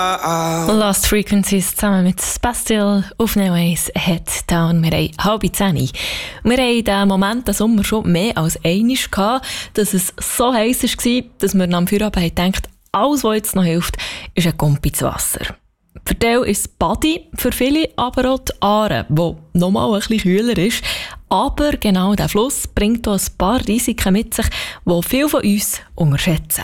Lost Frequencies zusammen mit Bastille auf Neways Headdown. Wir haben 9:30. Wir haben diesen Moment den Sommer schon mehr als einmal gehabt, dass es so heiß war, dass wir am Feierabend gedacht, alles, was jetzt noch hilft, ist ein Gumpi ins Wasser. Für die ist es Badi, für viele aber auch die Aare, die nochmal ein bisschen kühler ist. Aber genau dieser Fluss bringt auch ein paar Risiken mit sich, die viele von uns unterschätzen.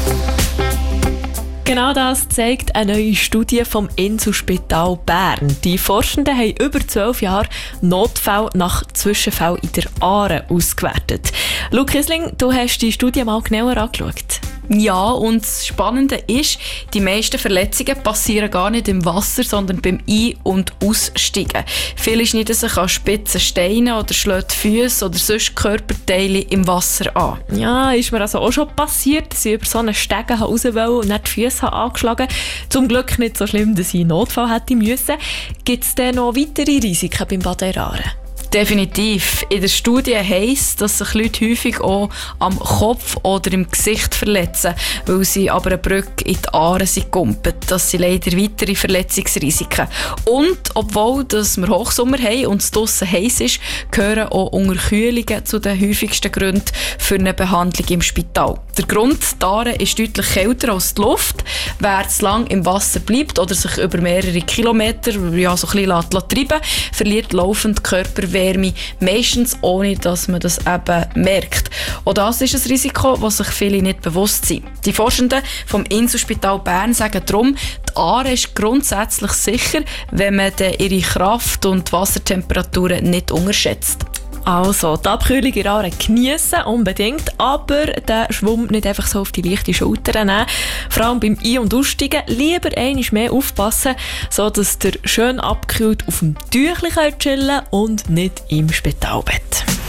Genau das zeigt eine neue Studie vom Inselspital Bern. Die Forschenden haben über 12 Jahre Notfälle nach Zwischenfällen in der Aare ausgewertet. Luke Isling, du hast die Studie mal genauer angeschaut. Ja, und das Spannende ist, die meisten Verletzungen passieren gar nicht im Wasser, sondern beim Ein- und Aussteigen. Viele schneiden sich an spitzen Steinen oder schlagen die Füße oder sonst Körperteile im Wasser an. Ja, ist mir also auch schon passiert, dass ich über so einen Stegen raus wollte und nicht die Füße angeschlagen habe. Zum Glück nicht so schlimm, dass ich einen Notfall hätte müssen. Gibt es denn noch weitere Risiken beim Baden in der Aare? Definitiv. In der Studie heisst, dass sich Leute häufig auch am Kopf oder im Gesicht verletzen, weil sie aber eine Brücke in die Aare gekumpelt. Das sind leider weitere Verletzungsrisiken. Und obwohl dass wir Hochsommer haben und es draussen heiß ist, gehören auch Unterkühlungen zu den häufigsten Gründen für eine Behandlung im Spital. Der Grund, die Aare ist deutlich kälter als die Luft. Wer zu lang im Wasser bleibt oder sich über mehrere Kilometer so ein bisschen treiben lässt, verliert laufend Körperwärme, meistens ohne, dass man das eben merkt. Und das ist ein Risiko, das sich viele nicht bewusst sind. Die Forschenden vom Inselspital Bern sagen darum, die Aare ist grundsätzlich sicher, wenn man ihre Kraft und die Wassertemperaturen nicht unterschätzt. Also, die Abkühlung in der Aare geniessen, unbedingt, aber den Schwumm nicht einfach so auf die leichte Schulter nehmen. Vor allem beim Ein- und Aussteigen lieber einmal mehr aufpassen, sodass ihr schön abgekühlt auf dem Tüchli chillen könnt und nicht im Spitalbett.